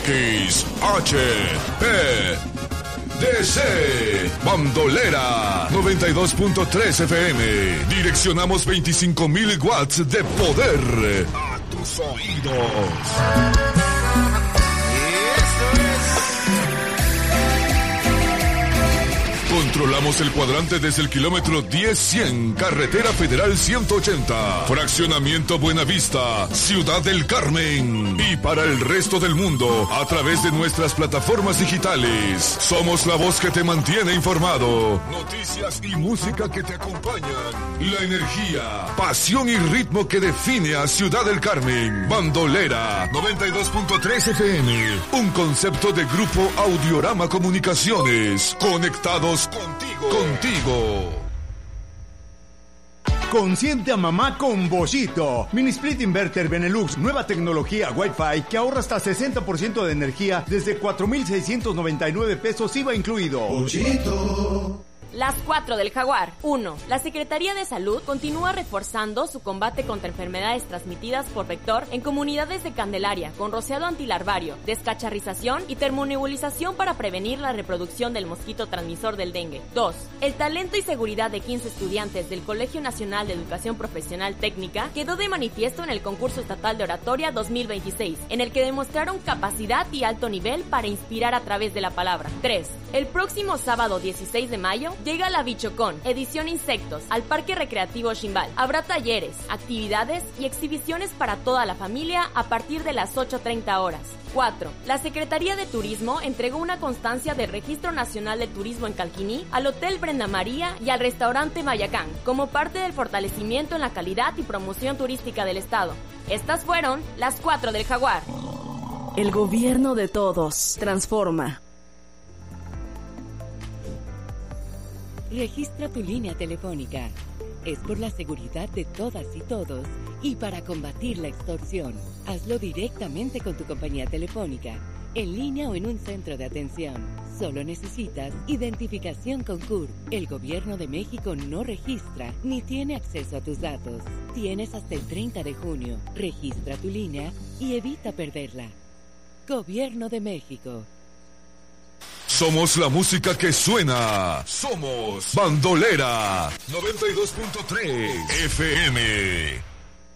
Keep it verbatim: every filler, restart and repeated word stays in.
X H P D C Bandolera noventa y dos punto tres F M. Direccionamos veinticinco mil watts de poder a tus oídos. Controlamos el cuadrante desde el kilómetro diez cien, Carretera Federal ciento ochenta, Fraccionamiento Buenavista, Ciudad del Carmen. Y para el resto del mundo, a través de nuestras plataformas digitales. Somos la voz que te mantiene informado. Noticias y música que te acompañan. La energía, pasión y ritmo que define a Ciudad del Carmen. Bandolera noventa y dos punto tres F M. Un concepto de Grupo Audiorama Comunicaciones. Conectados contigo. Contigo. Consiente a mamá con Boschito. Mini Split Inverter Benelux, nueva tecnología Wi-Fi que ahorra hasta sesenta por ciento de energía desde cuatro mil seiscientos noventa y nueve pesos I V A incluido. Boschito. Las cuatro del Jaguar. uno. La Secretaría de Salud continúa reforzando su combate contra enfermedades transmitidas por vector en comunidades de Candelaria, con rociado antilarvario, descacharrización y termonebulización para prevenir la reproducción del mosquito transmisor del dengue. dos. El talento y seguridad de quince estudiantes del Colegio Nacional de Educación Profesional Técnica quedó de manifiesto en el concurso estatal de oratoria dos mil veintiséis, en el que demostraron capacidad y alto nivel para inspirar a través de la palabra. tres. El próximo sábado dieciséis de mayo llega la Bichocón, edición Insectos, al Parque Recreativo Ximbal. Habrá talleres, actividades y exhibiciones para toda la familia a partir de las ocho treinta horas. cuatro. La Secretaría de Turismo entregó una constancia de Registro Nacional de Turismo en Calquiní al Hotel Brenda María y al Restaurante Mayacán, como parte del fortalecimiento en la calidad y promoción turística del Estado. Estas fueron las cuatro del Jaguar. El gobierno de todos. Transforma. Registra tu línea telefónica. Es por la seguridad de todas y todos y para combatir la extorsión. Hazlo directamente con tu compañía telefónica, en línea o en un centro de atención. Solo necesitas identificación con C U R. El Gobierno de México no registra ni tiene acceso a tus datos. Tienes hasta el treinta de junio. Registra tu línea y evita perderla. Gobierno de México. Somos la música que suena. Somos Bandolera noventa y dos punto tres F M.